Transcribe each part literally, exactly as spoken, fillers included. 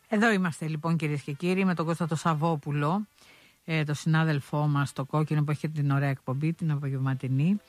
Εδώ είμαστε λοιπόν, κυρίες και κύριοι, με τον Κώστα το Σαββόπουλο, ε, το συνάδελφό μας το κόκκινο που έχει την ωραία εκπομπή, την απογευματινή,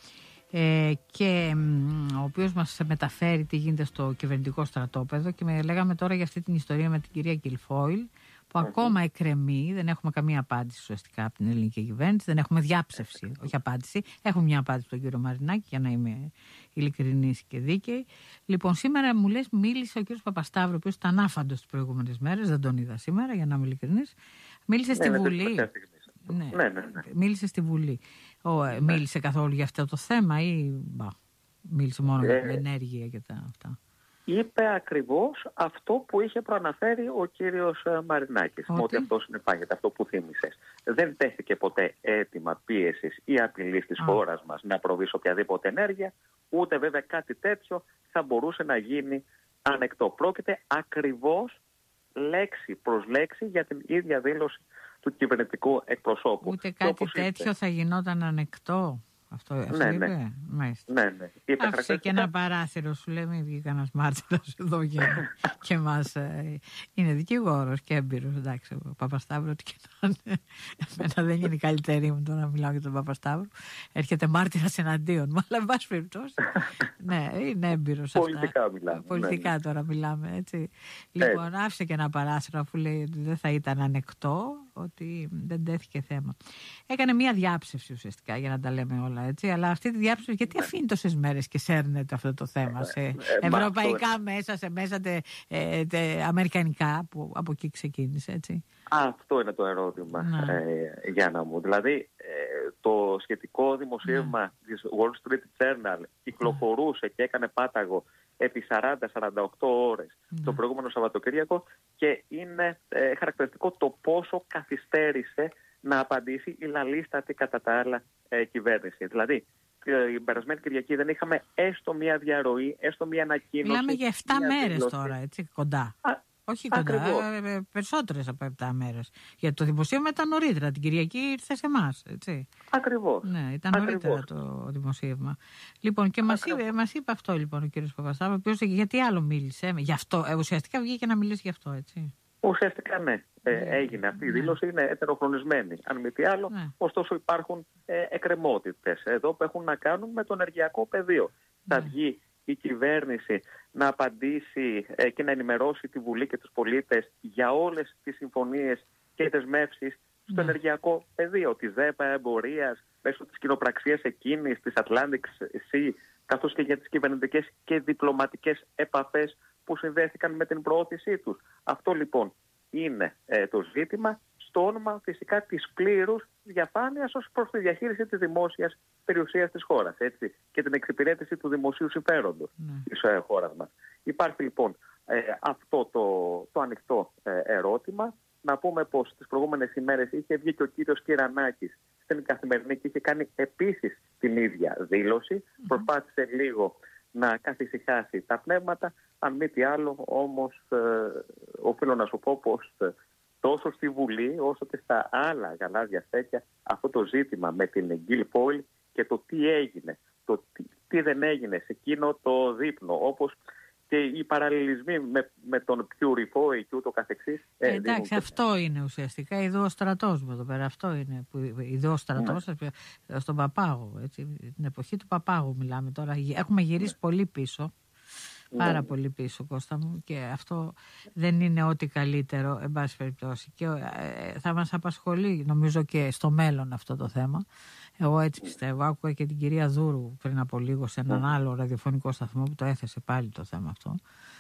ε, και ο οποίος μας μεταφέρει τι γίνεται στο κυβερνητικό στρατόπεδο. Και με, λέγαμε τώρα για αυτή την ιστορία με την κυρία Κιλφόιλ, που mm-hmm. ακόμα εκκρεμεί, δεν έχουμε καμία απάντηση ουσιαστικά από την ελληνική κυβέρνηση, δεν έχουμε διάψευση, όχι απάντηση. Έχουμε μια απάντηση από τον κύριο Μαρινάκη, για να είμαι ειλικρινής και δίκαιη. Λοιπόν, σήμερα μου λες, μίλησε ο κύριος Παπασταύρου, ο οποίος ήταν άφαντος τις προηγούμενες μέρες, δεν τον είδα σήμερα, για να είμαι ειλικρινής. Μίλησε στη ναι, Βουλή. Ναι. Ναι, ναι, ναι. Μίλησε στη Βουλή. Ο, ναι. Μίλησε καθόλου για αυτό το θέμα ή μπα, μίλησε μόνο ε, για την ενέργεια και τα αυτά? Είπε ακριβώς αυτό που είχε προαναφέρει ο κύριος Μαρινάκης. Ότι, ότι αυτό συνεπάγεται, αυτό που θύμισες. Δεν τέθηκε ποτέ αίτημα πίεσης ή απειλής της χώρας μας να προβεί σε οποιαδήποτε ενέργεια, ούτε βέβαια κάτι τέτοιο θα μπορούσε να γίνει ανεκτό. Πρόκειται ακριβώς λέξη προς λέξη για την ίδια δήλωση του κυβερνητικού εκπροσώπου. Ούτε κάτι τέτοιο είπε, θα γινόταν ανεκτό. Αυτό, αυτό ναι, είπε. Ναι. Ναι, ναι. Είπε άφησε και ένα παράθυρο, σου λέει, μην βγει κανένας μάρτυρας εδώ και, και μας ε, είναι δικηγόρος και έμπειρος. Εντάξει, ο Παπασταύρου, ό,τι και να είναι. Εμένα δεν είναι η καλύτερη μου τώρα να μιλάω για τον Παπασταύρου. Έρχεται μάρτυρας εναντίον μου, αλλά εν πάση περιπτώσει. Ναι, είναι έμπειρος. Πολιτικά αυτά. Μιλάμε. Πολιτικά ναι, ναι. τώρα μιλάμε, έτσι. Λοιπόν, ε. άφησε και ένα παράθυρο, αφού λέει ότι δεν θα ήταν ανεκτό, ότι δεν τέθηκε θέμα. Έκανε μια διάψευση ουσιαστικά, για να τα λέμε όλα. Έτσι, αλλά αυτή τη διάψευση, γιατί ναι. αφήνει τόσες μέρες και σέρνεται αυτό το θέμα σε ε, ευρωπαϊκά ε, μέσα, σε μέσα τε, ε, τε, αμερικανικά, που από εκεί ξεκίνησε, έτσι. Αυτό είναι το ερώτημα, ναι. ε, Γιάννα μου. Δηλαδή, ε, το σχετικό δημοσίευμα ναι. της Wall Street Journal κυκλοφορούσε ναι. και έκανε πάταγο επί σαράντα με σαράντα οκτώ ώρες ναι. το προηγούμενο Σαββατοκύριακο, και είναι ε, χαρακτηριστικό το πόσο καθυστέρησε να απαντήσει η λαλίστατη κατά τα άλλα ε, κυβέρνηση. Δηλαδή, την περασμένη Κυριακή δεν είχαμε έστω μία διαρροή, έστω μία ανακοίνωση. Μιλάμε για επτά μέρες τώρα, έτσι, κοντά. Α, Όχι κοντά, ε, περισσότερες από επτά μέρες. Γιατί το δημοσίευμα ήταν νωρίτερα. Την Κυριακή ήρθε σε εμάς, έτσι. Ακριβώς. Ναι, ήταν Ακριβώς. νωρίτερα το δημοσίευμα. Λοιπόν, και μας είπε, μας είπε αυτό λοιπόν ο κύριος Παπασταύρου, ο οποίος γιατί άλλο μίλησε, γι' αυτό, ε, ουσιαστικά βγήκε να μιλήσει γι' αυτό, έτσι. Ουσιαστικά ναι, ε, ναι. έγινε αυτή η δήλωση, είναι ετεροχρονισμένη. Αν μη τι άλλο, ναι. ωστόσο υπάρχουν ε, εκκρεμότητες εδώ που έχουν να κάνουν με το ενεργειακό πεδίο. Ναι. Θα βγει η κυβέρνηση να απαντήσει ε, και να ενημερώσει τη Βουλή και τους πολίτες για όλες τις συμφωνίες και δεσμεύσεις στο ναι. ενεργειακό πεδίο της ΔΕΠΑ, εμπορίας, μέσω της κοινοπραξίας εκείνης, της Atlantic Sea, καθώς και για τις κυβερνητικές και διπλωματικές επαφές που συνδέθηκαν με την προώθησή τους. Αυτό λοιπόν είναι ε, το ζήτημα, στο όνομα φυσικά της πλήρους διαφάνειας ως προς τη διαχείριση της δημόσιας περιουσίας της χώρας, έτσι, και την εξυπηρέτηση του δημοσίου συμφέροντος mm. της ε, χώρας μας. Υπάρχει λοιπόν ε, αυτό το, το ανοιχτό ε, ερώτημα. Να πούμε πως τις προηγούμενες ημέρες είχε βγει και ο κύριος Κυρανάκης στην Καθημερινή και είχε κάνει επίσης την ίδια δήλωση. Mm. Προσπάθησε λίγο να καθησυχάσει τα πνεύματα. Αν μη τι άλλο, όμως, ε, οφείλω να σου πω πως ε, τόσο στη Βουλή όσο και στα άλλα γαλάζια στέκια αυτό το ζήτημα με την Κιλφόιλ και το τι έγινε, το τι, τι δεν έγινε σε εκείνο το δείπνο, όπως και οι παραλληλισμοί με, με τον Πιουριφόη και ούτω καθεξής. Ε, εντάξει, αυτό είναι ουσιαστικά ειδό στρατός μου εδώ πέρα. Αυτό είναι που ειδό στρατός ναι. στον Παπάγο. Έτσι, την εποχή του Παπάγου μιλάμε τώρα. Έχουμε γυρίσει ναι. πολύ πίσω. Πάρα ναι. πολύ πίσω, Κώστα μου, και αυτό δεν είναι ό,τι καλύτερο, εν πάση περιπτώσει. Και ε, θα μας απασχολεί, νομίζω, και στο μέλλον αυτό το θέμα. Εγώ έτσι πιστεύω. Άκουγα και την κυρία Δούρου πριν από λίγο σε έναν ναι. άλλο ραδιοφωνικό σταθμό που το έθεσε πάλι το θέμα αυτό.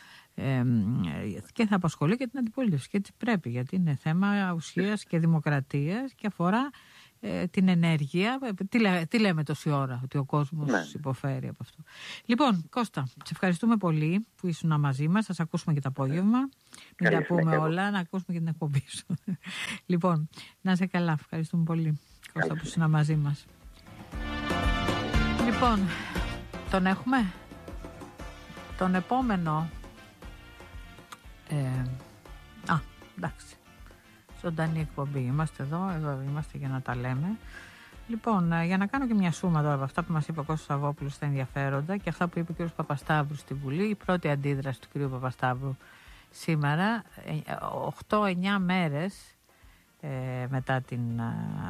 Ε, και θα απασχολεί και την αντιπολίτευση. Και έτσι πρέπει, γιατί είναι θέμα ουσίας και δημοκρατίας και αφορά ε, την ενέργεια. Τι, λέ, τι λέμε τόση ώρα, ότι ο κόσμος ναι. υποφέρει από αυτό. Λοιπόν, Κώστα, σε ευχαριστούμε πολύ που ήσουν μαζί μας. Θα σε ακούσουμε και το απόγευμα. Μην τα πούμε όλα, να ακούσουμε και την εκπομπή σου. Λοιπόν, να είσαι καλά. Ευχαριστούμε πολύ, Κώστα, που ήσουν μαζί μας. Λοιπόν, τον έχουμε. Τον επόμενο. Ε, α, εντάξει. Ζωντανή εκπομπή. Είμαστε εδώ, εδώ είμαστε για να τα λέμε. Λοιπόν, για να κάνω και μια σούμα τώρα από αυτά που μας είπε ο Κώστας Σαββόπουλος στα ενδιαφέροντα και αυτά που είπε ο κ. Παπασταύρου στη Βουλή. Η πρώτη αντίδραση του κ. Παπασταύρου σήμερα, οκτώ εννιά μέρες ε, μετά την,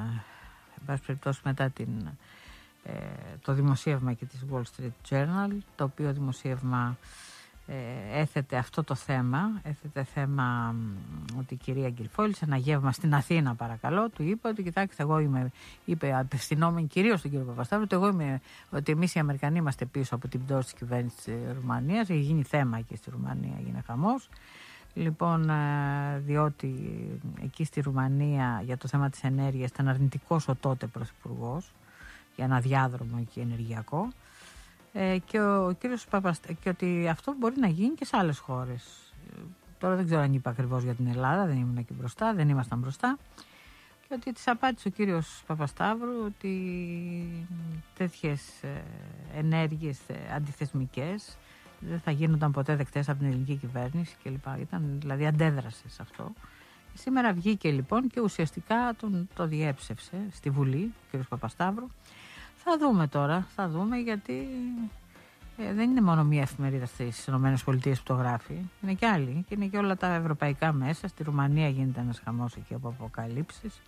ε, μετά την, ε, το δημοσίευμα και της Wall Street Journal, το οποίο δημοσίευμα ε, έθετε αυτό το θέμα, έθετε θέμα ότι η κυρία Γκιλφόιλ σε ένα γεύμα στην Αθήνα, παρακαλώ, του είπε ότι κοιτάξτε, εγώ είμαι, είπε απευθυνόμενη κυρίως στον κύριο Παπασταύρου, ότι εγώ είμαι, ότι εμείς οι Αμερικανοί είμαστε πίσω από την πτώση της κυβέρνησης της Ρουμανίας, έχει γίνει θέμα και στη Ρουμανία, έγινε χαμός. Λοιπόν, διότι εκεί στη Ρουμανία για το θέμα της ενέργειας ήταν αρνητικός ο τότε πρωθυπουργός για ένα διάδρομο εκεί ενεργειακό. Ε, και, ο κύριος Παπαστα... και ότι αυτό μπορεί να γίνει και σε άλλες χώρες. Τώρα δεν ξέρω αν είπα ακριβώς για την Ελλάδα, δεν ήμουν εκεί μπροστά, δεν ήμασταν μπροστά. Και ότι της απάντησε ο κύριος Παπασταύρου ότι τέτοιες ενέργειες αντιθεσμικές δεν θα γίνονταν ποτέ δεκτές από την ελληνική κυβέρνηση κλπ. Ήταν, δηλαδή αντέδρασε σε αυτό. Και σήμερα βγήκε λοιπόν και ουσιαστικά τον, το διέψευσε στη Βουλή ο κύριος Παπασταύρου. Θα δούμε τώρα, θα δούμε, γιατί ε, δεν είναι μόνο μία εφημερίδα στις ΗΠΑ που το γράφει, είναι και άλλοι και είναι και όλα τα ευρωπαϊκά μέσα. Στη Ρουμανία γίνεται ένας χαμός εκεί από αποκαλύψεις.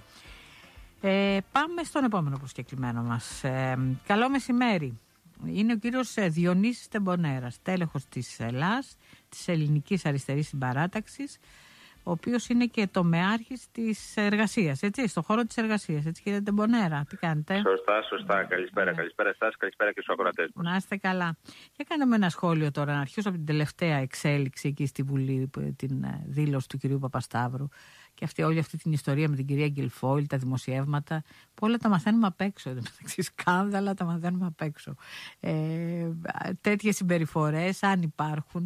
Ε, πάμε στον επόμενο προσκεκλημένο μας. Ε, καλό μεσημέρι. Είναι ο κύριος Διονύσης Τεμπονέρας, τέλεχος της ΕΛΑΣ, της Ελληνικής Αριστερής Συμπαράταξης, ο οποίος είναι και τομεάρχης της εργασίας, έτσι, στον χώρο της εργασίας, έτσι κύριε Τεμπονέρα, τι κάνετε? Σωστά, σωστά, καλησπέρα, καλησπέρα εσάς, καλησπέρα και στους ακροατές μας. Να είστε καλά. Και κάναμε ένα σχόλιο τώρα, να αρχίσω από την τελευταία εξέλιξη εκεί στη Βουλή, την δήλωση του κυρίου Παπασταύρου και αυτή, όλη αυτή την ιστορία με την κυρία Γκιλφόιλ, τα δημοσιεύματα, που όλα τα μαθαίνουμε απ' έξω, μεταξύ σκάνδαλα τα μαθαίνουμε απ' έξω. Ε, τέτοιες συμπεριφορές, αν υπάρχουν,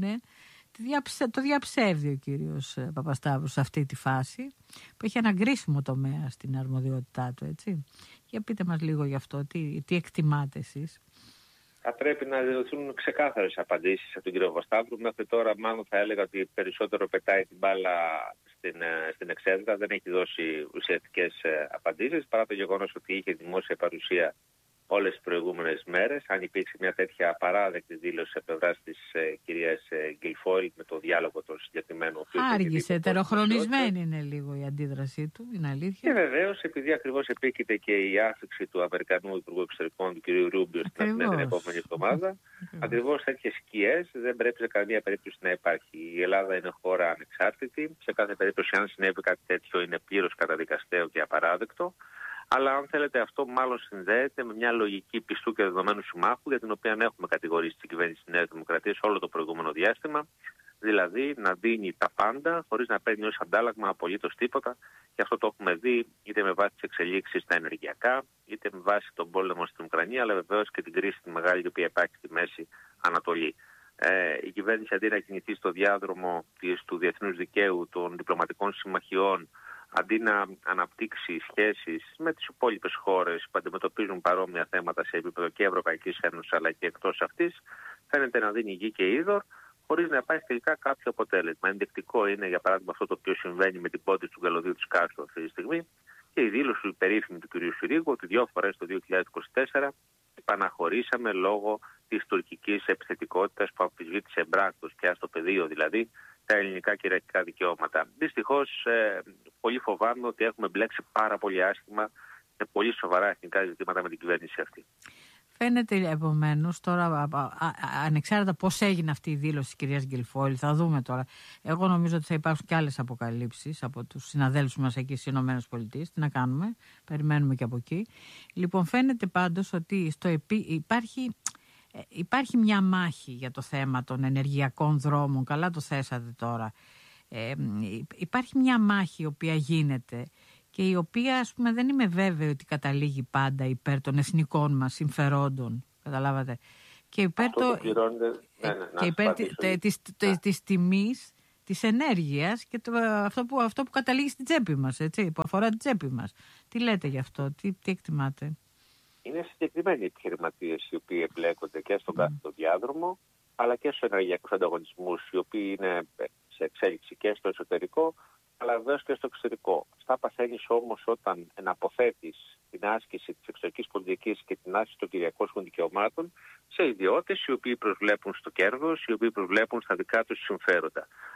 το διαψεύδει ο κύριος Παπασταύρου σε αυτή τη φάση, που έχει ένα κρίσιμο τομέα στην αρμοδιότητά του, έτσι. Για πείτε μας λίγο γι' αυτό, τι, τι εκτιμάτε εσείς? Θα πρέπει να δοθούν ξεκάθαρες απαντήσεις από τον κύριο Παπασταύρου. Μέχρι τώρα μάλλον θα έλεγα ότι περισσότερο πετάει την μπάλα στην, στην εξέδρα, δεν έχει δώσει ουσιαστικές απαντήσεις, παρά το γεγονός ότι είχε δημόσια παρουσία όλες τις προηγούμενες μέρες. Αν υπήρξε μια τέτοια απαράδεκτη δήλωση από πλευράς της ε, κυρίας ε, Γκιλφόιλ με το διάλογο των συγκεκριμένων. Άργησε, ετεροχρονισμένη είναι λίγο η αντίδρασή του, είναι αλήθεια. Και βεβαίως, επειδή ακριβώς επίκειται και η άφηξη του Αμερικανού Υπουργού Εξωτερικών, του κυρίου Ρούμπιο, στην επόμενη εβδομάδα, ακριβώς τέτοιες σκιές δεν πρέπει σε καμία περίπτωση να υπάρχει. Η Ελλάδα είναι χώρα ανεξάρτητη. Σε κάθε περίπτωση, αν συνέβη κάτι τέτοιο, είναι πλήρως καταδικαστέο και απαράδεκτο. Αλλά αν θέλετε, αυτό μάλλον συνδέεται με μια λογική πιστού και δεδομένου συμμάχου, για την οποία έχουμε κατηγορήσει την κυβέρνηση της Νέας Δημοκρατίας όλο το προηγούμενο διάστημα. Δηλαδή να δίνει τα πάντα χωρίς να παίρνει ως αντάλλαγμα απολύτως τίποτα. Και αυτό το έχουμε δει είτε με βάση τις εξελίξεις στα ενεργειακά, είτε με βάση τον πόλεμο στην Ουκρανία, αλλά βεβαίως και την κρίση τη μεγάλη η οποία υπάρχει στη Μέση Ανατολή. Ε, η κυβέρνηση, αντί να κινηθεί στο διάδρομο της, του διεθνούς δικαίου, των διπλωματικών συμμαχιών, αντί να αναπτύξει σχέσεις με τις υπόλοιπες χώρες που αντιμετωπίζουν παρόμοια θέματα σε επίπεδο και Ευρωπαϊκής Ένωσης αλλά και εκτός αυτής, φαίνεται να δίνει γη και είδωρ χωρίς να υπάρχει τελικά κάποιο αποτέλεσμα. Ενδεικτικό είναι, για παράδειγμα, αυτό το οποίο συμβαίνει με την πόντιση του καλωδίου της Κάστρο αυτή τη στιγμή και η δήλωση του περίφημου του κ. Συρίγου ότι δύο φορές το δύο χιλιάδες είκοσι τέσσερα επαναχωρήσαμε λόγω της τουρκικής επιθετικότητας που αμφισβήτησε εμπράκτος και στο πεδίο δηλαδή τα ελληνικά κυριαρχικά δικαιώματα. Δυστυχώς, ε, πολύ φοβάμαι ότι έχουμε μπλέξει πάρα πολύ άσχημα σε πολύ σοβαρά εθνικά ζητήματα με την κυβέρνηση αυτή. Φαίνεται επομένως τώρα, α, α, α, ανεξάρτητα πώς έγινε αυτή η δήλωση της κυρίας Γκιλφόιλ, θα δούμε τώρα. Εγώ νομίζω ότι θα υπάρξουν και άλλες αποκαλύψεις από τους συναδέλφους μας εκεί στις ΗΠΑ. Τι να κάνουμε, περιμένουμε και από εκεί. Λοιπόν, φαίνεται πάντως ότι στο επί, υπάρχει. Υπάρχει μια μάχη για το θέμα των ενεργειακών δρόμων, καλά το θέσατε τώρα. Ε, υπάρχει μια μάχη η οποία γίνεται και η οποία, ας πούμε, δεν είμαι βέβαιη ότι καταλήγει πάντα υπέρ των εθνικών μας συμφερόντων, καταλάβατε. Και υπέρ, το, το ναι, ναι, και υπέρ της, της, της τιμής της ενέργειας και το, αυτό, που, αυτό που καταλήγει στην τσέπη μας, έτσι, που αφορά την τσέπη μας. Τι λέτε γι' αυτό, τι, τι εκτιμάτε? Είναι συγκεκριμένοι επιχειρηματίες οι οποίοι εμπλέκονται και στον κάθε mm. διάδρομο, αλλά και στους ενεργειακούς ανταγωνισμούς, οι οποίοι είναι σε εξέλιξη και στο εσωτερικό, αλλά βεβαίως και στο εξωτερικό. Αυτά παθαίνεις όμως όταν εναποθέτεις την άσκηση της εξωτερικής πολιτικής και την άσκηση των κυριακών δικαιωμάτων σε ιδιώτες οι οποίοι προσβλέπουν στο κέρδος, οι οποίοι προσβλέπουν στα δικά τους συμφέροντα.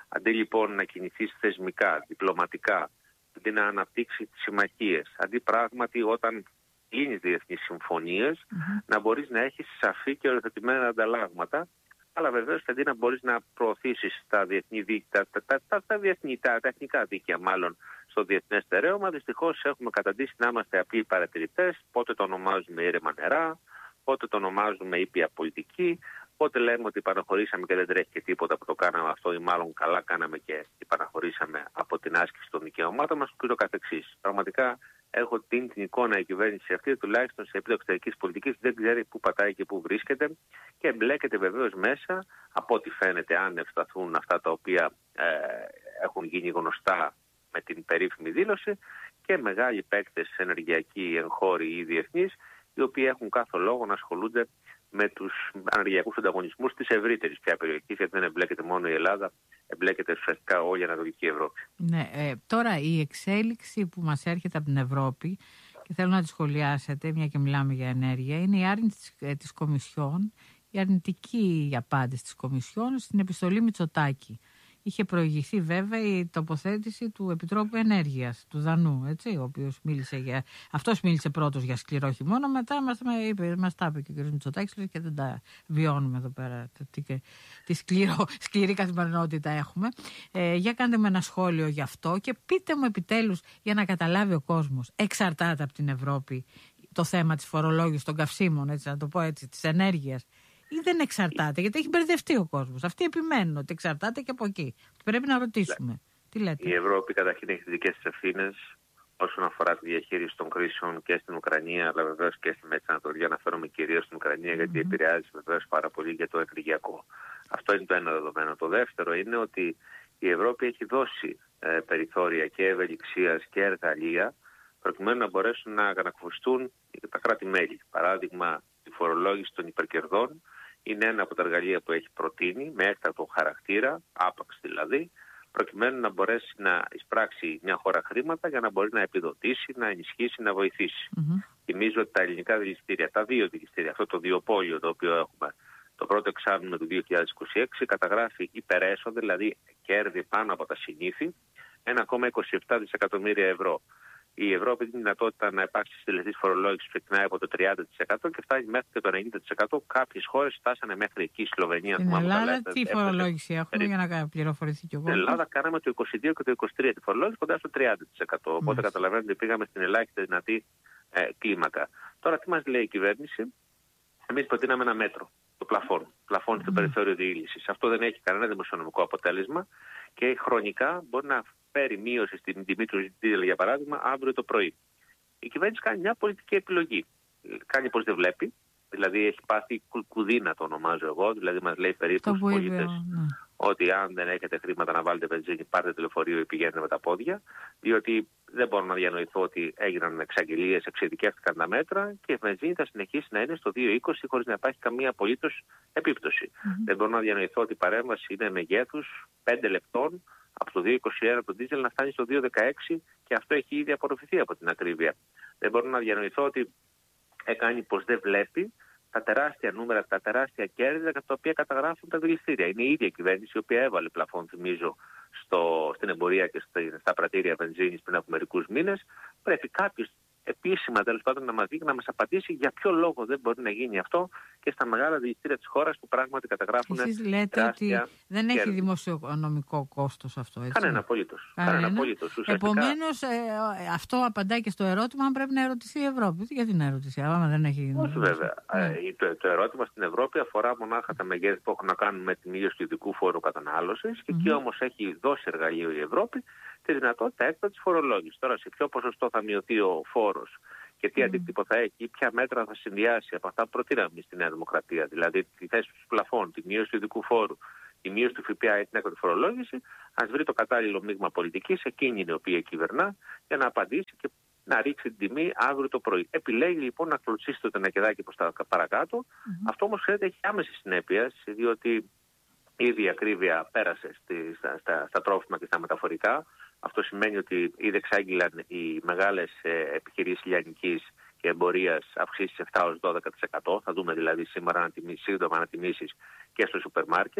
Αντί λοιπόν να κινηθεί θεσμικά, διπλωματικά, αντί να αναπτύξει τις συμμαχίες, αντί πράγματι όταν κλείνεις διεθνείς συμφωνίες, mm-hmm. να μπορείς να έχεις σαφή και οριοθετημένα ανταλλάγματα, αλλά βεβαίως αντί να μπορείς να προωθήσεις τα διεθνή δίκτυα, τα, τα, τα, τα, διεθνή, τα τεχνικά δίκαια μάλλον στο διεθνές στερέωμα, δυστυχώς έχουμε καταντήσει να είμαστε απλοί παρατηρητές, πότε το ονομάζουμε ήρεμα νερά, πότε το ονομάζουμε ήπια πολιτική, πότε λέμε ότι παραχωρήσαμε και δεν τρέχει και τίποτα που το κάναμε αυτό, ή μάλλον καλά κάναμε και παραχωρήσαμε από την άσκηση των δικαιωμάτων μας και το καθεξής. Πραγματικά έχω την, την εικόνα η κυβέρνηση αυτή, τουλάχιστον σε επίπεδο εξωτερικής πολιτικής, δεν ξέρει πού πατάει και πού βρίσκεται και εμπλέκεται βεβαίως μέσα, από ό,τι φαίνεται, αν ευσταθούν αυτά τα οποία ε, έχουν γίνει γνωστά με την περίφημη δήλωση, και μεγάλοι παίκτες ενεργειακοί, εγχώροι ή διεθνείς, οι οποίοι έχουν κάθε λόγο να ασχολούνται με τους ενεργειακούς ανταγωνισμούς της ευρύτερης πια περιοχής, γιατί δεν εμπλέκεται μόνο η Ελλάδα, εμπλέκεται ουσιαστικά όλη η Ανατολική Ευρώπη. Ναι, ε, τώρα η εξέλιξη που μας έρχεται από την Ευρώπη, και θέλω να τη σχολιάσετε, μια και μιλάμε για ενέργεια, είναι η άρνηση της, ε, της Κομισιόν, η αρνητική απάντηση της Κομισιόν στην επιστολή Μητσοτάκη. Είχε προηγηθεί βέβαια η τοποθέτηση του Επιτρόπου Ενέργειας, του Δανού, έτσι, ο οποίος μίλησε για... Αυτός μίλησε πρώτος για σκληρό χειμώνα, μετά μας, είπε, μας τα είπε και ο κ. Μητσοτάκης και δεν τα βιώνουμε εδώ πέρα, τι, τι σκληρό, σκληρή καθημερινότητα έχουμε. Ε, για κάντε με ένα σχόλιο γι' αυτό και πείτε μου επιτέλους, για να καταλάβει ο κόσμος, εξαρτάται από την Ευρώπη το θέμα της φορολόγησης των καυσίμων, έτσι, να το πω έτσι, της ενέργειας, ή δεν εξαρτάται, γιατί έχει μπερδευτεί ο κόσμος. Αυτοί επιμένουν ότι εξαρτάται και από εκεί. Πρέπει να ρωτήσουμε. Τι λέτε? Η Ευρώπη καταρχήν έχει τις δικές της ευθύνες όσον αφορά τη διαχείριση των κρίσεων και στην Ουκρανία, αλλά βεβαίως και στη Μέση Ανατολή. Αναφέρομαι κυρίως στην Ουκρανία, mm-hmm. γιατί επηρεάζει βεβαίως πάρα πολύ για το ενεργειακό. Αυτό είναι το ένα δεδομένο. Το δεύτερο είναι ότι η Ευρώπη έχει δώσει ε, περιθώρια και ευελιξίας και εργαλεία προκειμένου να μπορέσουν να ανακουφιστούν τα κράτη-μέλη. Παράδειγμα, η φορολόγηση των υπερκερδών είναι ένα από τα εργαλεία που έχει προτείνει με έκτακτο χαρακτήρα, άπαξ δηλαδή, προκειμένου να μπορέσει να εισπράξει μια χώρα χρήματα για να μπορεί να επιδοτήσει, να ενισχύσει, να βοηθήσει. Mm-hmm. Θυμίζω ότι τα ελληνικά δηληστήρια, τα δύο δηληστήρια, αυτό το διοπόλιο το οποίο έχουμε το πρώτο εξάμηνο του δύο χιλιάδες είκοσι έξι, καταγράφει υπερέσοδα, δηλαδή κέρδη πάνω από τα συνήθη, ένα κόμμα είκοσι επτά δισεκατομμύρια ευρώ. Η Ευρώπη έχει τη δυνατότητα να υπάρξει συντελεστής φορολόγηση που ξεκινάει από το τριάντα τοις εκατό και φτάνει μέχρι και το ενενήντα τοις εκατό. Κάποιες χώρες φτάσανε μέχρι εκεί, η Σλοβενία. Στην Ελλάδα τι φορολόγηση έχουμε για να πληροφορηθεί και εγώ? Στην Ελλάδα κάναμε το είκοσι δύο και το είκοσι τρία τη φορολόγηση, κοντά στο τριάντα τοις εκατό. Οπότε mm. καταλαβαίνετε ότι πήγαμε στην ελάχιστη δυνατή ε, κλίμακα. Τώρα τι μας λέει η κυβέρνηση? Εμείς προτείναμε ένα μέτρο, το πλαφόν. Πλαφόν mm. στο περιθώριο διήλυσης. Αυτό δεν έχει κανένα δημοσιονομικό αποτέλεσμα και χρονικά μπορεί να φέρει μείωση στην τιμή του δίζελ, για παράδειγμα, αύριο το πρωί. Η κυβέρνηση κάνει μια πολιτική επιλογή. Κάνει πως δεν βλέπει, δηλαδή έχει πάθει κουλκουδίνα, το ονομάζω εγώ, δηλαδή μας λέει περίπου στους πολίτες ναι. ότι αν δεν έχετε χρήματα να βάλετε βενζίνη, πάρτε το λεωφορείο ή πηγαίνετε με τα πόδια, διότι δεν μπορώ να διανοηθώ ότι έγιναν εξαγγελίες, εξειδικεύτηκαν τα μέτρα και η βενζίνη θα συνεχίσει να είναι στο δύο είκοσι χωρίς να υπάρχει καμία απολύτως επίπτωση. Mm-hmm. Δεν μπορώ να διανοηθώ ότι η παρέμβαση είναι μεγέθους πέντε λεπτών, από το δύο είκοσι ένα το δίζελ να φτάνει στο δύο δεκαέξι και αυτό έχει ήδη απορροφηθεί από την ακρίβεια. Δεν μπορώ να διανοηθώ ότι έκανε πως δεν βλέπει τα τεράστια νούμερα, τα τεράστια κέρδη τα οποία καταγράφουν τα δηληστήρια. Είναι η ίδια κυβέρνηση η οποία έβαλε πλαφόν, θυμίζω, στο, στην εμπορία και στα πρατήρια βενζίνης πριν από μερικούς μήνες. Πρέπει κάποιος επίσημα τέλος πάντων να μας δει και να μας απαντήσει για ποιο λόγο δεν μπορεί να γίνει αυτό και στα μεγάλα δηληστήρια της χώρας που πράγματι καταγράφουν. Εσείς λέτε ότι δεν κέρδη. Έχει δημοσιονομικό κόστος αυτό, έτσι? Κανένα απολύτως. Κανένα απολύτως. Ουσιαστικά... Επομένως, ε, αυτό απαντάει και στο ερώτημα αν πρέπει να ερωτηθεί η Ευρώπη. Γιατί να ερωτηθεί, άμα δεν έχει... Όχι βέβαια. Ναι. Ε, το, το ερώτημα στην Ευρώπη αφορά μονάχα τα μεγέθη που έχουν να κάνουν με τη μείωση του ειδικού φόρου κατανάλωσης και mm-hmm. εκεί όμως έχει δώσει εργαλείο η Ευρώπη τη δυνατότητα έκτακτης φορολόγησης. Τώρα σε ποιο ποσοστό θα μειωθεί ο φόρος και τι mm. αντίκτυπο θα έχει, ποια μέτρα θα συνδυάσει από αυτά που προτείναμε στη Νέα Δημοκρατία, δηλαδή τη θέση του πλαφών, τη μείωση του ειδικού φόρου, τη μείωση του ΦΠΑ ή την έκτακτη φορολόγηση, ας βρει το κατάλληλο μείγμα πολιτικής, εκείνη είναι η οποία κυβερνά, για να απαντήσει και να ρίξει την τιμή αύριο το πρωί. Επιλέγει λοιπόν να κλωτσίσει το τενακεδάκι προς τα παρακάτω. Mm-hmm. Αυτό όμως ξέρετε έχει άμεση συνέπεια, διότι ήδη η ακρίβεια πέρασε στη, στα, στα, στα τρόφιμα και στα μεταφορικά. Αυτό σημαίνει ότι ήδη εξάγγειλαν οι μεγάλες ε, επιχειρήσεις λιανικής και εμπορίας αυξήσεις επτά έως δώδεκα τοις εκατό. Θα δούμε δηλαδή σήμερα ανατιμήσεις, σύντομα ανατιμήσεις και στο σούπερ μάρκετ.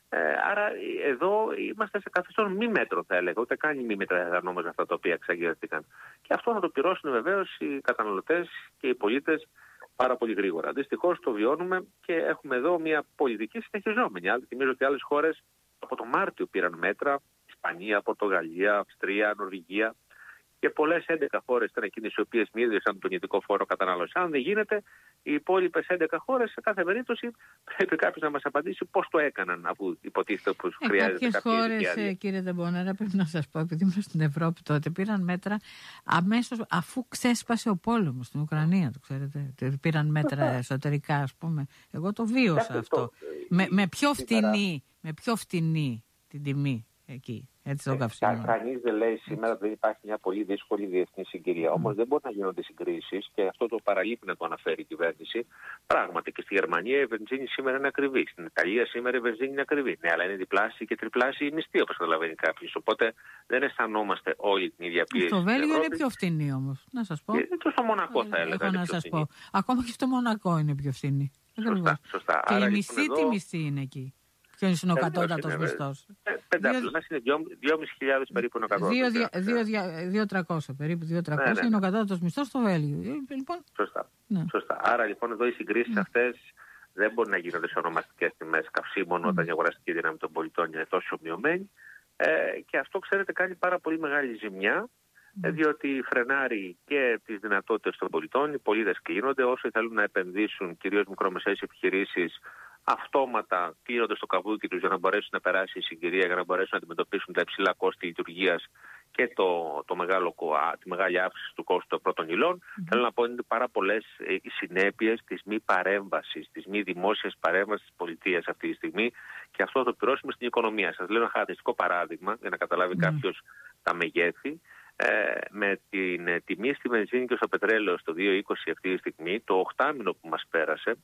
Ε, άρα εδώ είμαστε σε καθεστώς μη μέτρο, θα έλεγα, ούτε καν μη μέτρα νόμιζα αυτά τα οποία εξαγγελθήκαν. Και αυτό θα το πληρώσουν βεβαίως οι καταναλωτές και οι πολίτες πάρα πολύ γρήγορα. Δυστυχώς το βιώνουμε και έχουμε εδώ μια πολιτική συνεχιζόμενη. Άλλοι θυμίζω ότι άλλες χώρες από το Μάρτιο πήραν μέτρα, Ισπανία, Πορτογαλία, Αυστρία, Νορβηγία. Και πολλές έντεκα χώρες ήταν εκείνες οι οποίες μείωσαν τον ιδιωτικό φόρο κατανάλωσης. Αν δεν γίνεται, οι υπόλοιπες έντεκα χώρες σε κάθε περίπτωση πρέπει κάποιος να μας απαντήσει πώς το έκαναν, αφού υποτίθεται πως ε, χρειάζεται κάποια χώρες, ε, κύριε Ντεμπονέρα, πρέπει να σας πω, επειδή ήμουν στην Ευρώπη τότε, πήραν μέτρα αμέσως αφού ξέσπασε ο πόλεμος στην Ουκρανία, το ξέρετε. Πήραν μέτρα εσωτερικά, ας πούμε. Εγώ το βίωσα αυτό. Με, με, πιο φτηνή, με πιο φτηνή την τιμή εκεί. Έτσι το καυσίμο. Κανείς δεν λέει σήμερα ότι δεν υπάρχει μια πολύ δύσκολη διεθνή συγκυρία. Mm. Όμως δεν μπορεί να γίνονται συγκρίσεις και αυτό το παραλείπει να το αναφέρει η κυβέρνηση. Πράγματι και στη Γερμανία η βενζίνη σήμερα είναι ακριβή. Στην Ιταλία σήμερα η βενζίνη είναι ακριβή. Ναι, αλλά είναι διπλάσια και τριπλάσια η μισθή, όπως καταλαβαίνει κάποιος. Οπότε δεν αισθανόμαστε όλη την ίδια πίεση. Στο Βέλγιο είναι πιο φθηνή όμως. Να σας πω. Και στο Μονακό θα έλεγα. Έχω να σας πω. Ακόμα και στο Μονακό είναι πιο φθηνή. Σωστά, σωστά. Και η μισθή τι μισθή είναι εκεί. Ποιος είναι ο κατώτατος μισθός? Πενταπλάσια είναι δυόμισι χιλιάδες περίπου ο κατώτατος. δύο χιλιάδες τριακόσια περίπου, δύο χιλιάδες τριακόσια είναι ο κατώτατος μισθός στο Βέλγιο. Λοιπόν, σωστά. Ναι. Σωστά. Άρα λοιπόν εδώ οι συγκρίσεις ναι. αυτές δεν μπορεί να γίνονται σε ονομαστικές τιμές καυσίμων mm. όταν η αγοραστική δύναμη των πολιτών είναι τόσο μειωμένη. Ε, και αυτό ξέρετε κάνει πάρα πολύ μεγάλη ζημιά. Mm. Διότι φρενάρει και τις δυνατότητες των πολιτών, οι πολίτες κλείνονται, όσοι θέλουν να επενδύσουν, κυρίως μικρομεσαίες επιχειρήσεις, αυτόματα κλείνονται στο καβούκι τους για να μπορέσουν να περάσει η συγκυρία, για να μπορέσουν να αντιμετωπίσουν τα υψηλά κόστη λειτουργίας και το, το μεγάλο, τη μεγάλη αύξηση του κόστου των πρώτων υλών. Mm-hmm. Θέλω να πω ότι είναι πάρα πολλές ε, οι συνέπειες της μη παρέμβασης, της μη δημόσιας παρέμβασης της πολιτείας αυτή τη στιγμή και αυτό θα το πληρώσουμε στην οικονομία. Σας λέω ένα χαρακτηριστικό παράδειγμα για να καταλάβει mm-hmm. κάποιος τα μεγέθη. Ε, με την ε, τιμή στη βενζίνη και στο πετρέλαιο στο δύο είκοσι αυτή τη στιγμή, το οχτάμηνο που μας πέρασε,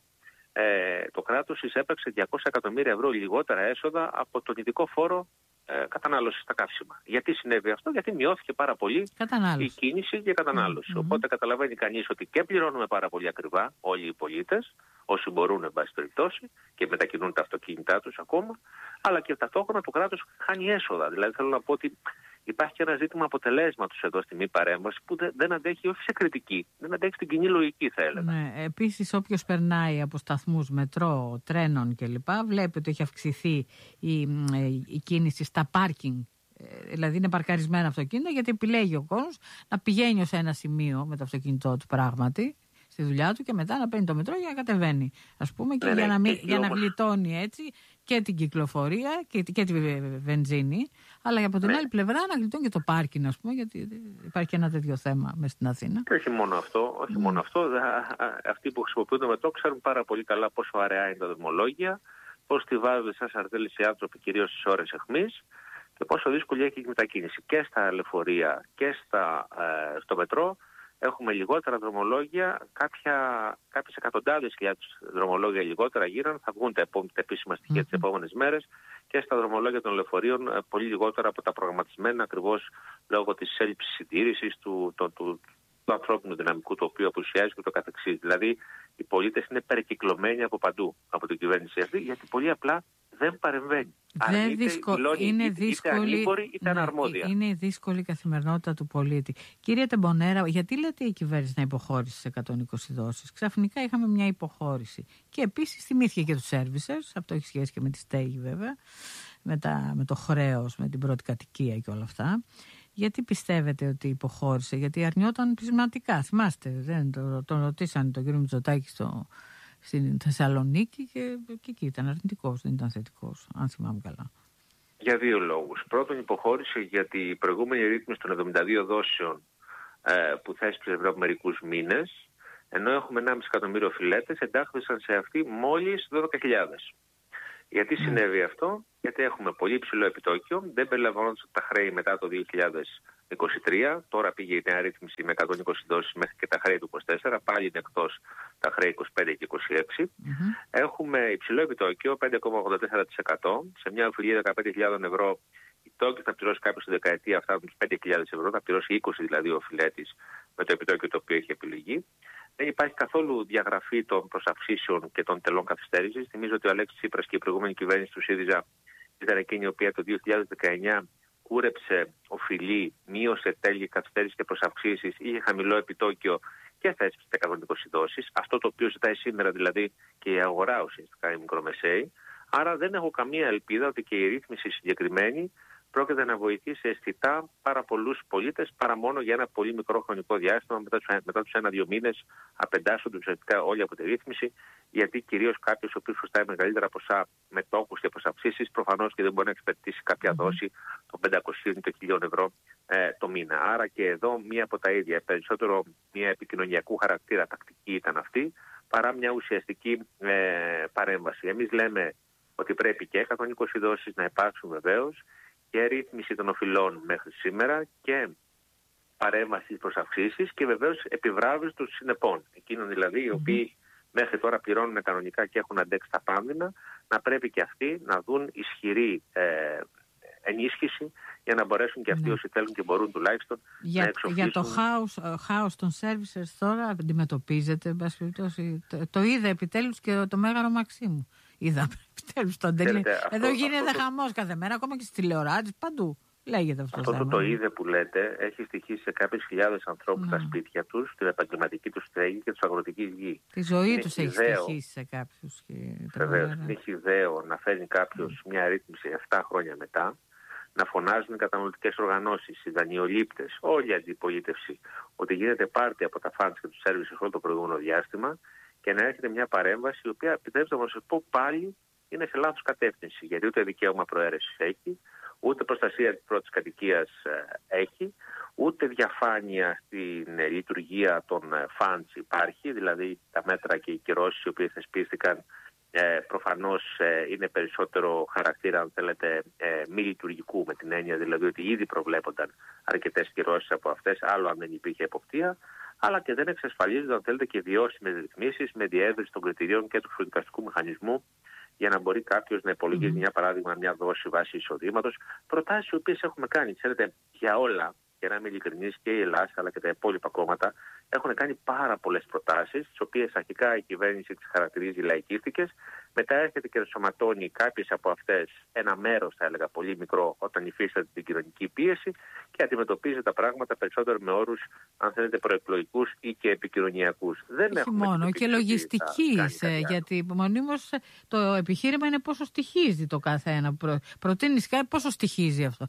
ε, το κράτος εισέπραξε διακόσια εκατομμύρια ευρώ λιγότερα έσοδα από τον ειδικό φόρο ε, κατανάλωση στα καύσιμα. Γιατί συνέβη αυτό? Γιατί μειώθηκε πάρα πολύ η κίνηση και η κατανάλωση. Mm-hmm. Οπότε καταλαβαίνει κανείς ότι και πληρώνουμε πάρα πολύ ακριβά όλοι οι πολίτες, όσοι μπορούν, εν πάση περιπτώσει, και μετακινούν τα αυτοκίνητά τους ακόμα, αλλά και ταυτόχρονα το κράτος χάνει έσοδα. Δηλαδή θέλω να πω ότι υπάρχει και ένα ζήτημα αποτελέσματος εδώ στη μη παρέμβαση που δεν αντέχει όχι σε κριτική, δεν αντέχει στην κοινή λογική, θα έλεγα. Ναι, επίσης, όποιος περνάει από σταθμούς μετρό, τρένων κλπ., βλέπει ότι έχει αυξηθεί η, η κίνηση στα πάρκινγκ. Δηλαδή είναι παρκαρισμένα αυτοκίνητα, γιατί επιλέγει ο κόσμος να πηγαίνει σε ένα σημείο με το αυτοκίνητό του πράγματι στη δουλειά του και μετά να παίρνει το μετρό για να κατεβαίνει, ας πούμε, και ναι, για, ναι, να, μην, για να γλιτώνει έτσι και την κυκλοφορία και, και τη βενζίνη, αλλά από την ναι. άλλη πλευρά να γλιτώνει και το πάρκινγκ, ας πούμε, γιατί υπάρχει και ένα τέτοιο θέμα μες στην Αθήνα. Και όχι μόνο αυτό, όχι mm. μόνο αυτό. Αυτοί που χρησιμοποιούν το μετρό ξέρουν πάρα πολύ καλά πόσο αραιά είναι τα δρομολόγια, πώς τη βάζουν σαν σαρτέλες οι άνθρωποι, κυρίως στις ώρες αιχμής, και πόσο δύσκολη έχει η μετακίνηση. Και στα λεωφορεία και στα, ε, στο μετρό έχουμε λιγότερα δρομολόγια, κάποια, κάποιες εκατοντάδες χιλιάδες δρομολόγια λιγότερα γίναν, θα βγουν τα, επό, τα επίσημα στοιχεία mm-hmm. τις επόμενες μέρες, και στα δρομολόγια των λεωφορείων πολύ λιγότερα από τα προγραμματισμένα, ακριβώς λόγω της έλλειψης συντήρησης του, του, του, του ανθρώπινου δυναμικού, το οποίο απουσιάζει και το καθεξής. Δηλαδή οι πολίτες είναι περικυκλωμένοι από παντού από την κυβέρνηση αυτή, γιατί πολύ απλά δεν παρεμβαίνει. Δεν δυσκο... δηλώνει, είναι είτε, δύσκολη... είτε ανήμπορη, είτε ναι, αναρμόδια. Είναι η δύσκολη καθημερινότητα του πολίτη. Κύριε Ντεμπονέρα, γιατί λέτε η κυβέρνηση να υποχώρησε σε εκατόν είκοσι δόσεις? Ξαφνικά είχαμε μια υποχώρηση. Και επίσης θυμήθηκε και τους servicers, αυτό έχει σχέση και με τη στέγη βέβαια, με, τα, με το χρέος, με την πρώτη κατοικία και όλα αυτά. Γιατί πιστεύετε ότι υποχώρησε? Γιατί αρνιόταν πεισματικά. Θυμάστε, δεν, το, τον ρωτήσανε τον κύριο Μητσοτάκη στο... στην Θεσσαλονίκη και, και εκεί ήταν αρνητικός, δεν ήταν θετικός, αν θυμάμαι καλά. Για δύο λόγους. Πρώτον, υποχώρησε γιατί η προηγούμενη ρύθμιση των εβδομήντα δύο δόσεων ε, που θέσπισε εδώ από μερικούς μήνες, ενώ έχουμε ενάμιση εκατομμύριο οφειλέτες, εντάχθησαν σε αυτή μόλις δώδεκα χιλιάδες. Γιατί mm. συνέβη αυτό? Γιατί έχουμε πολύ υψηλό επιτόκιο, δεν περιλαμβάνονται τα χρέη μετά το δύο χιλιάδες είκοσι τρία, τώρα πήγε η νέα ρύθμιση με εκατόν είκοσι δόσεις μέχρι και τα χρέη του είκοσι τέσσερα, πάλι είναι εκτός τα χρέη είκοσι πέντε και είκοσι έξι. Mm-hmm. Έχουμε υψηλό επιτόκιο, πέντε κόμμα ογδόντα τέσσερα τοις εκατό, σε μια οφειλία δεκαπέντε χιλιάδες ευρώ. Η τόκη θα πληρώσει κάποιος στη δεκαετία αυτά τους πέντε χιλιάδες ευρώ, θα πληρώσει είκοσι δηλαδή ο οφειλέτης με το επιτόκιο το οποίο έχει επιλεγεί. Δεν υπάρχει καθόλου διαγραφή των προσαυξήσεων και των τελών καθυστέρησης. Θυμίζω ότι ο Αλέξης Τσίπρας και η προηγούμενη κυβέρνηση του ΣΥΡΙΖΑ Ήταν εκείνη η οποία το δύο χιλιάδες δεκαεννιά κούρεψε οφειλή, μείωσε τέλη, καθυστέρηση και προσαυξήσεις, είχε χαμηλό επιτόκιο και θέσπισε εκατόν είκοσι δόσεις. Αυτό το οποίο ζητάει σήμερα δηλαδή και η αγορά ουσιαστικά, η μικρομεσαίη. Άρα δεν έχω καμία ελπίδα ότι και η ρύθμιση συγκεκριμένη πρόκειται να βοηθήσει αισθητά πάρα πολλούς πολίτες παρά μόνο για ένα πολύ μικρό χρονικό διάστημα. Μετά τους, μετά τους ένα-δύο μήνες απεντάσσονται ουσιαστικά όλοι από τη ρύθμιση, γιατί κυρίως κάποιος ο οποίος χρωστάει μεγαλύτερα ποσά μετόχους και προσαυξήσεις προφανώς και δεν μπορεί να εξυπηρετήσει κάποια δόση των πεντακοσίων ή των χιλίων ευρώ ε, το μήνα. Άρα και εδώ μία από τα ίδια, περισσότερο μία επικοινωνιακού χαρακτήρα τακτική ήταν αυτή, παρά μια ουσιαστική ε, παρέμβαση. Εμείς λέμε ότι πρέπει και εκατόν είκοσι δόσεις να υπάρξουν βεβαίως, και ρύθμιση των οφειλών μέχρι σήμερα και παρέμβαση προς αυξήσεις και βεβαίως επιβράβευση των συνεπών. Εκείνων δηλαδή οι οποίοι μέχρι τώρα πληρώνουν κανονικά και έχουν αντέξει τα πάνδυνα, να πρέπει και αυτοί να δουν ισχυρή ε, ενίσχυση για να μπορέσουν και αυτοί ναι. όσοι θέλουν και μπορούν τουλάχιστον για, να εξοφλήσουν. Για το χάος, χάος των services τώρα αντιμετωπίζεται, το, το είδε επιτέλους και το Μέγαρο Μαξίμου. Είδαμε επιτέλους τον τελείο. Εδώ γίνεται χαμός κάθε μέρα, ακόμα και στις τηλεοράσεις, παντού. Λέγεται αυτό, αυτό το, το είδε που λέτε έχει στοιχήσει σε κάποιες χιλιάδες ανθρώπους στα σπίτια τους, την επαγγελματική τους στέγη και τους αγροτική γη. Τη ζωή τους έχει στοιχήσει σε κάποιους. Βεβαίως, έχει ιδέο να φέρνει κάποιος μια ρύθμιση επτά χρόνια μετά, να φωνάζουν οι καταναλωτικές οργανώσεις, οι δανειολήπτες, όλη η αντιπολίτευση, ότι γίνεται πάρτι από τα φαντς και τους services όλο το προηγούμενο διάστημα και να έρχεται μια παρέμβαση η οποία, επιτρέψτε να σας πω, πάλι είναι σε λάθος κατεύθυνση. Γιατί ούτε δικαίωμα προαίρεσης έχει, ούτε προστασία της πρώτης κατοικίας έχει, ούτε διαφάνεια στην λειτουργία των funds υπάρχει, δηλαδή τα μέτρα και οι κυρώσεις οι οποίες θεσπίστηκαν ε, προφανώς ε, είναι περισσότερο χαρακτήρα, αν θέλετε, ε, μη λειτουργικού, με την έννοια δηλαδή ότι ήδη προβλέπονταν αρκετές κυρώσεις από αυτές, άλλο αν δεν υπήρχε εποπτεία, αλλά και δεν εξασφαλίζονται, αν θέλετε, και βιώσιμες ρυθμίσεις με διεύρυνση των κριτηρίων και του φορολογικού μηχανισμού, για να μπορεί κάποιο να υπολογίζει, mm-hmm. μια παράδειγμα, μια δόση βάση εισοδήματος. Προτάσεις οι οποίες έχουμε κάνει, ξέρετε, για όλα, για να είμαι ειλικρινής, και η Ελλάδα αλλά και τα υπόλοιπα κόμματα έχουν κάνει πάρα πολλές προτάσεις, τις οποίες αρχικά η κυβέρνηση τις χαρακτηρίζει λαϊκίστικες. Μετά έρχεται και ενσωματώνει κάποιες από αυτές, ένα μέρος θα έλεγα πολύ μικρό, όταν υφίσταται την κοινωνική πίεση και αντιμετωπίζει τα πράγματα περισσότερο με όρους, αν θέλετε, προεκλογικούς ή και επικοινωνιακούς. Δεν όχι μόνο, και λογιστικής, γιατί μονίμως το επιχείρημα είναι πόσο στοιχίζει το καθένα. Προ, προτείνεις κάτι, πόσο στοιχίζει αυτό.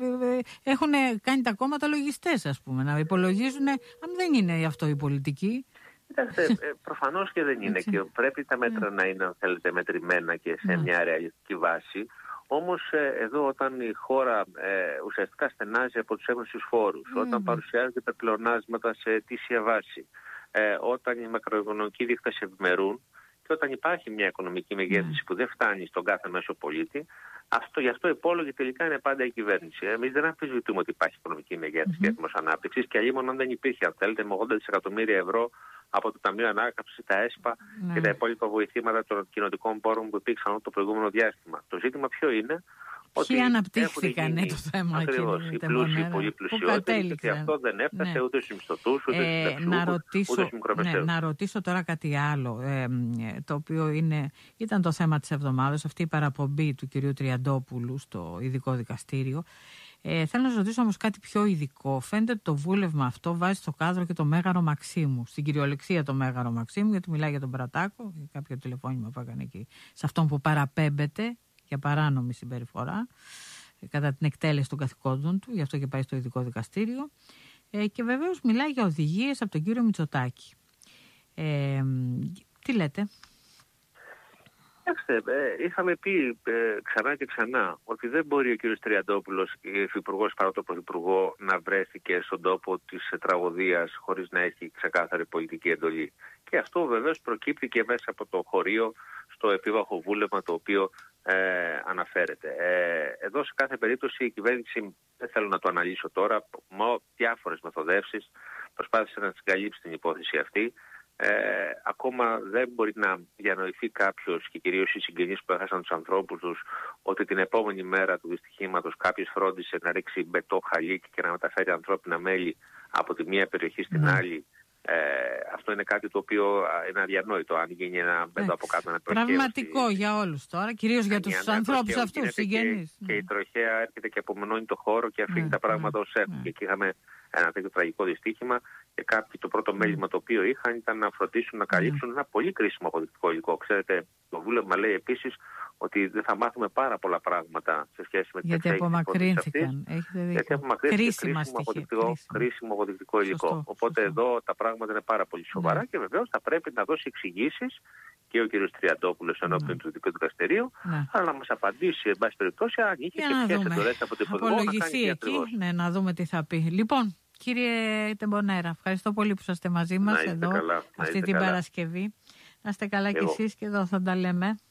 Έχουν κάνει τα κόμματα λογιστές, ας πούμε, να υπολογίζουν, αν δεν είναι αυτό η πολιτική. Κοιτάξτε, προφανώς και δεν είναι και πρέπει τα μέτρα να είναι, αν θέλετε, μετρημένα και σε μια ρεαλιστική βάση. Όμως εδώ όταν η χώρα ε, ουσιαστικά στενάζει από τους έμεσους φόρους, mm. όταν παρουσιάζονται τα πλεονάσματα σε αιτήσια βάση, ε, όταν οι μακροοικονομικοί δείκτες ευημερούν και όταν υπάρχει μια οικονομική μεγέθυνση mm. που δεν φτάνει στον κάθε μέσο πολίτη, αυτό, γι' αυτό υπόλογη τελικά είναι πάντα η κυβέρνηση. Εμείς δεν αμφισβητούμε ότι υπάρχει οικονομική μεγέθυνση mm-hmm. και έτοιμος ανάπτυξης και αλλήμον αν δεν υπήρχε, αν θέλετε, με ογδόντα δισεκατομμύρια ευρώ από το Ταμείο Ανάκαμψης, τα ΕΣΠΑ mm. και τα υπόλοιπα βοηθήματα των κοινοτικών πόρων που υπήρξαν το προηγούμενο διάστημα. Το ζήτημα ποιο είναι? Ποιοι αναπτύχθηκαν το θέμα. Ακριβώς. Οι πλούσιοι, οι πολύ πλουσιότεροι, και αυτό δεν έφτασε ναι. ούτε στους μισθωτούς, ούτε ε, στους λεφτούχους, ούτε στους μικρομεσαίους. Ναι, να ρωτήσω τώρα κάτι άλλο, ε, το οποίο είναι, ήταν το θέμα της εβδομάδας, αυτή η παραπομπή του κυρίου Τριαντόπουλου στο ειδικό δικαστήριο. Ε, θέλω να σας ρωτήσω όμως κάτι πιο ειδικό. Φαίνεται ότι το βούλευμα αυτό βάζει στο κάδρο και το Μέγαρο Μαξίμου, στην κυριολεξία το Μέγαρο Μαξίμου, γιατί μιλάει για τον Πρατάκο, για κάποιο τηλεφώνημα που έκανε εκεί, σε αυτόν που παραπέμπεται για παράνομη συμπεριφορά κατά την εκτέλεση των καθηκόντων του, γι' αυτό και πάει στο ειδικό δικαστήριο. Ε, και βεβαίως μιλάει για οδηγίες από τον κύριο Μητσοτάκη. Ε, τι λέτε? Κοιτάξτε, ε, είχαμε πει ε, ξανά και ξανά ότι δεν μπορεί ο κύριος Τριαντόπουλος, υφυπουργός παρά το πρωθυπουργό, να βρέθηκε στον τόπο της τραγωδίας χωρίς να έχει ξεκάθαρη πολιτική εντολή. Και αυτό βεβαίως προκύπτει και μέσα από το χωρίο στο επίβαχο βούλευμα το οποίο ε, αναφέρεται. Ε, εδώ σε κάθε περίπτωση η κυβέρνηση, δεν θέλω να το αναλύσω τώρα, με διάφορες μεθοδεύσεις προσπάθησε να συγκαλύψει την υπόθεση αυτή. Ε, ακόμα δεν μπορεί να διανοηθεί κάποιος, και κυρίως οι συγγενείς που έχασαν τους ανθρώπους τους, ότι την επόμενη μέρα του δυστυχήματος κάποιος φρόντισε να ρίξει μπετό, χαλίκι και να μεταφέρει ανθρώπινα μέλη από τη μία περιοχή στην mm. άλλη, Ε, αυτό είναι κάτι το οποίο είναι αδιανόητο αν γίνει ένα μπέντο από κάτω. Ένα τραυματικό για όλους τώρα, κυρίως για τους ανθρώπους αυτούς, συγγενείς. Και, και η τροχέα έρχεται και απομονώνει το χώρο και αφήνει ναι, τα πράγματα ως έχουν. Ναι. Και εκεί είχαμε ένα τέτοιο τραγικό δυστύχημα και κάποιοι το πρώτο μέλημα το οποίο είχαν ήταν να φροντίσουν να καλύψουν ένα πολύ κρίσιμο αποδεικτικό υλικό. Ξέρετε, το βούλευμα λέει επίσης ότι δεν θα μάθουμε πάρα πολλά πράγματα σε σχέση με την γιατί απομακρύνθηκαν. Γιατί απομακρύνθηκαν κρίσιμο αποδεικτικό, κρίσιμο αποδεικτικό υλικό. Σωστό, οπότε σωστό. Εδώ τα πράγματα είναι πάρα πολύ σοβαρά ναι. και βεβαίως θα πρέπει να δώσει εξηγήσεις και ο κ. Τριαντόπουλος ενώπιον ναι. του Ειδικού Δικαστηρίου, ναι. αλλά να μας απαντήσει, εν πάση περιπτώσει, αν είχε και ποιες εντολές από την Υπουργό να κάνει εκεί, ναι, να δούμε τι θα πει. Λοιπόν, κύριε Τεμπονέρα, ευχαριστώ πολύ που είστε μαζί μας εδώ, καλά, αυτή την καλά. Παρασκευή. Να είστε καλά κι εσείς και εδώ θα τα λέμε.